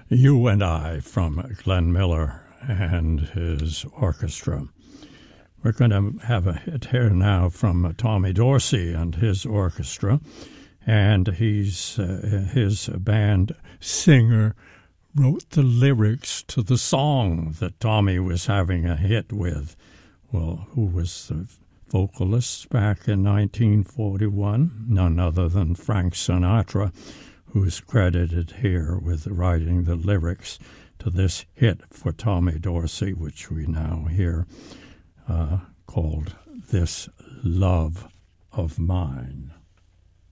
You and I from Glenn Miller and his orchestra. We're going to have a hit here now from Tommy Dorsey and his orchestra, and his band singer wrote the lyrics to the song that Tommy was having a hit with. Well, who was the vocalist back in 1941? None other than Frank Sinatra, who's credited here with writing the lyrics to this hit for Tommy Dorsey, which we now hear, called This Love of Mine.